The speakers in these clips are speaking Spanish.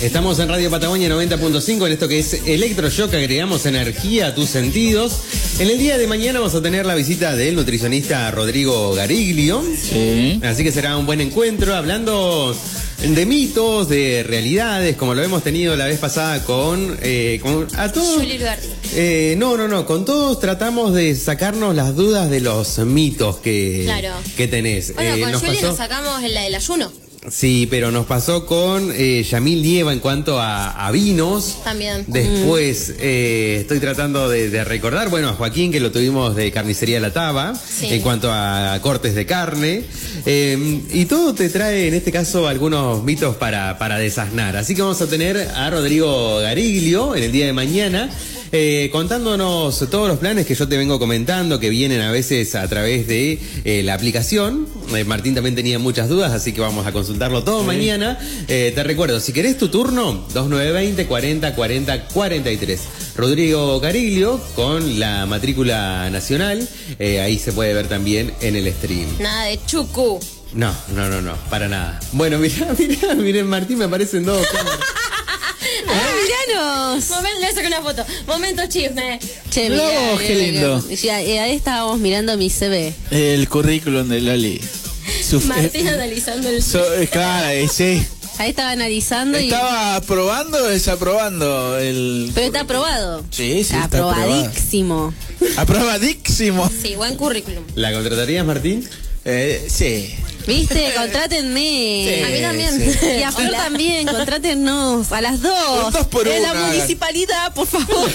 Estamos en Radio Patagonia 90.5 en esto que es Electroshock, agregamos energía a tus sentidos. En el día de mañana vamos a tener la visita del nutricionista Rodrigo Gariglio. Sí. Así que será un buen encuentro hablando de mitos, de realidades, como lo hemos tenido la vez pasada con a todos. No, con todos tratamos de sacarnos las dudas de los mitos que tenés. Bueno, con Juli nos sacamos la del ayuno. Sí, pero nos pasó con Yamil Nieva en cuanto a vinos. También. Después estoy tratando de recordar, bueno, a Joaquín, que lo tuvimos de Carnicería La Taba, sí, en cuanto a cortes de carne. Y todo te trae, en este caso, algunos mitos para desasnar. Así que vamos a tener a Rodrigo Gariglio en el día de mañana, contándonos todos los planes que yo te vengo comentando, que vienen a veces a través de la aplicación. Martín también tenía muchas dudas, así que vamos a consultarlo todo mañana. Te recuerdo, si querés tu turno, 2920 40 40 43. Rodrigo Gariglio con la matrícula nacional, ahí se puede ver también en el stream. Nada de chucu. No, para nada. Bueno, miren, Martín, me aparecen dos cámaras. ¡Miranos! Le saco una foto. Momento chisme. Che, mirá, qué lindo. Ahí estábamos mirando mi CV. El currículum de Loli. Martín analizando el... Claro, sí. Ahí estaba analizando ¿Estaba aprobando o desaprobando el...? Pero está aprobado. Sí, está aprobadísimo. Aprobadísimo. Sí, buen currículum. ¿La contratarías, Martín? Sí. ¿Viste? Contrátenme. Sí, a mí también. Sí. Y a Flor también, contrátennos. A las dos. Un 2 por 1. En la municipalidad, por favor.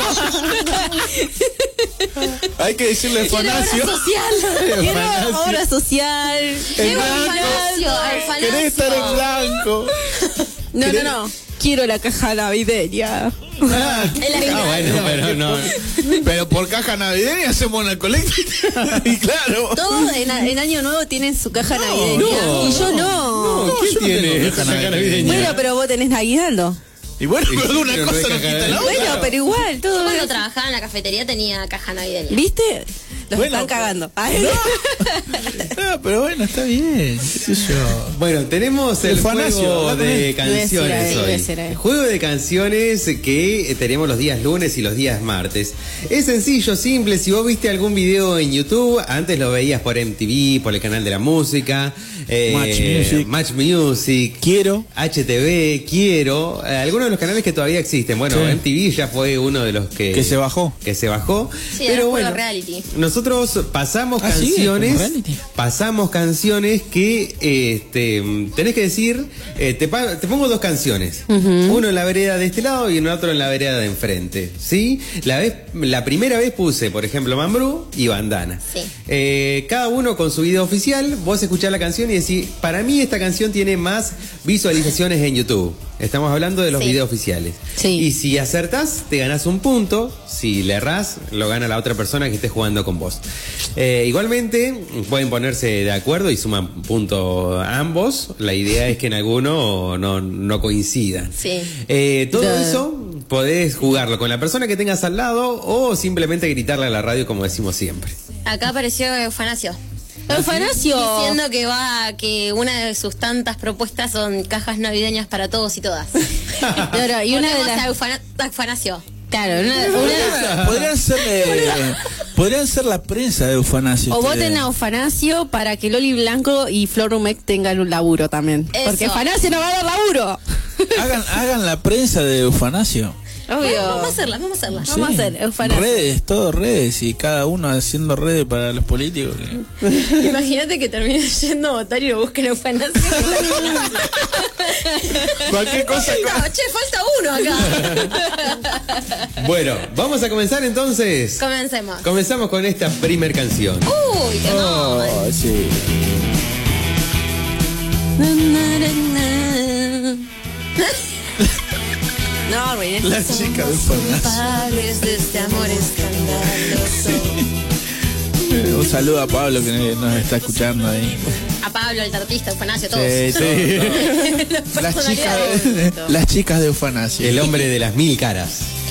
Hay que decirle Fanasio. Quiero obra social. El blanco. ¿Querés estar en blanco? No. Quiero la caja navideña. Bueno, no. Pero por caja navideña hacemos una colecta. Y claro. Todos en Año Nuevo tienen su caja navideña. No, y yo no. ¿Qué tiene esa caja navideña? Bueno, pero vos tenés aguinaldo. Y bueno, pero una cosa no quita la otra. Bueno, pero igual, todo. Yo cuando trabajaba en la cafetería tenía caja navideña. ¿Viste? Los Bueno, están cagando. No, pero bueno, está bien. ¿Qué sé yo? Bueno, tenemos el juego de canciones hoy. El juego de canciones que tenemos los días lunes y los días martes. Es sencillo, simple. Si vos viste algún video en YouTube, antes lo veías por MTV, por el canal de la música, Match Music, Quiero, HTV, Quiero, algunos de los canales que todavía existen. Bueno, sí, MTV ya fue uno de los que se bajó. Sí, pero bueno, reality. Nosotros pasamos canciones que tenés que decir, te pongo dos canciones, uno en la vereda de este lado y otro en la vereda de enfrente, ¿sí? La primera vez puse, por ejemplo, Mambrú y Bandana. Sí. Cada uno con su video oficial, vos escuchás la canción y decís, para mí esta canción tiene más visualizaciones en YouTube. Estamos hablando de los videos oficiales. Sí. Y si acertás, te ganás un punto. Si le errás, lo gana la otra persona que esté jugando con vos. Igualmente, pueden ponerse de acuerdo y suman punto a ambos. La idea es que en alguno no coincidan. Sí. Todo eso podés jugarlo con la persona que tengas al lado o simplemente gritarle a la radio como decimos siempre. Acá apareció Eufanasio. Eufanasio. Diciendo que una de sus tantas propuestas son cajas navideñas para todos y todas. Y una de las... Eufanasio. Claro, podrían ser la prensa de Eufanasio. O voten a Eufanasio para que Loli Blanco y Flor Rumec tengan un laburo también. Eso. Porque Eufanasio no va a dar laburo. Hagan la prensa de Eufanasio. Obvio. Vamos a hacerla. Vamos a hacer Eufanasio. Todo redes y cada uno haciendo redes para los políticos. Imagínate que terminen yendo a votar y lo busquen Eufanasio. Cualquier cosa. Che, falta uno acá. Bueno, vamos a comenzar entonces. Comencemos. Comenzamos con esta primer canción. Uy, qué no. Sí. No, güey. La chica de Culpables de este amor escandaloso. Un saludo a Pablo que nos está escuchando ahí. A Pablo, el tartista, Eufanasio, todos. Sí. Las chicas de Eufanasio. El hombre de las 1000 caras.